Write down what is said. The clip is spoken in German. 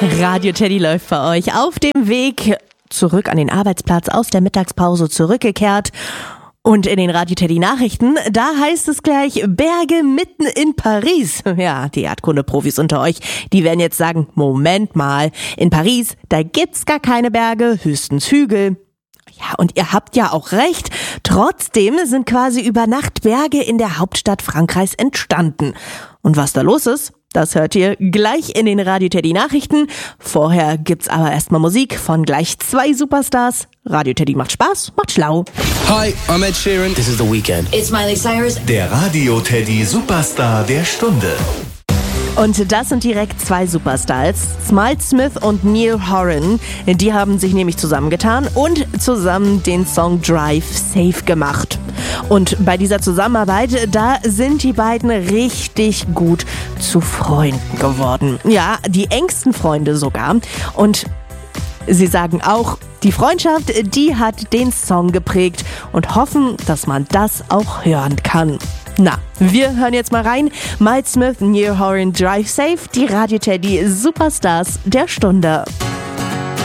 Radio Teddy läuft für euch auf dem Weg zurück an den Arbeitsplatz, aus der Mittagspause zurückgekehrt. Und in den Radio Teddy Nachrichten, da heißt es gleich Berge mitten in Paris. Ja, die Erdkunde-Profis unter euch, die werden jetzt sagen, Moment mal, in Paris, da gibt's gar keine Berge, höchstens Hügel. Ja, und ihr habt ja auch recht. Trotzdem sind quasi über Nacht Berge in der Hauptstadt Frankreichs entstanden. Und was da los ist, das hört ihr gleich in den Radio Teddy Nachrichten. Vorher gibt's aber erstmal Musik von gleich 2 Superstars. Radio Teddy macht Spaß, macht schlau. Hi, I'm Ed Sheeran. This is The Weeknd. It's Miley Cyrus. Der Radio Teddy Superstar der Stunde. Und das sind direkt 2 Superstars, Smile Smith und Neil Horan. Die haben sich nämlich zusammengetan und zusammen den Song Drive Safe gemacht. Und bei dieser Zusammenarbeit, da sind die beiden richtig gut zu Freunden geworden. Ja, die engsten Freunde sogar. Und sie sagen auch, die Freundschaft, die hat den Song geprägt und hoffen, dass man das auch hören kann. Na, wir hören jetzt mal rein. Miles Smith, Neil Horan, Drive Safe, die Radio Teddy Superstars der Stunde.